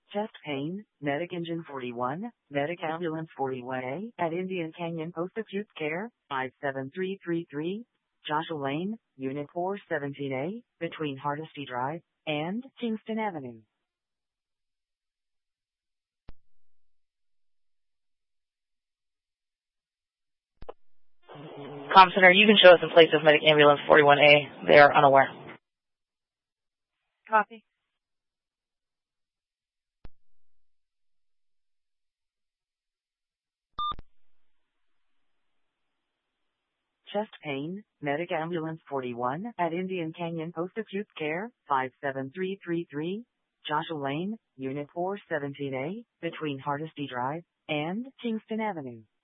Chest pain, Medic Engine 41, Medic Ambulance 41A, at Indian Canyon Post-Acute Care, 57333, Joshua Lane, Unit 417A, between Hardesty Drive and Kingston Avenue. Comm Center, you can show us in place of Medic Ambulance 41A. They are unaware. Copy. Chest pain, Medic Ambulance 41, at Indian Canyon Post-Acute Care, 57333, Joshua Lane, Unit 417A, between Hardesty Drive and Kingston Avenue.